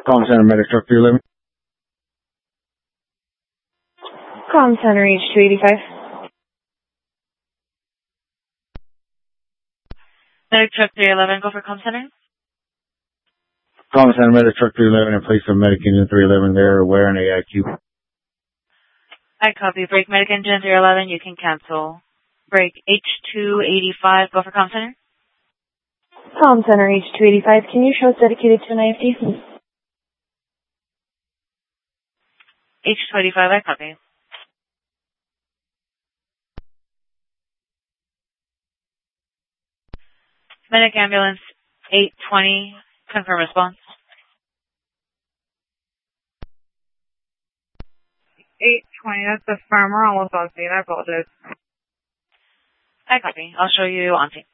Comm Center, Medic Truck 311. Comm Center, H285. Medic Truck 311, go for Comm Center. Comm Center, Medic Truck 311, in place of Medic Engine 311 there, aware and AIQ. I copy. Break Medic Engine 311, you can cancel. Break H285, go for Comm Center. Comm Center, H285, can you show us dedicated to an IFD? H285, I copy. Medic Ambulance 820, confirm response. 820, that's the firm. We're almost on scene. I apologize. I copy. I'll show you on scene.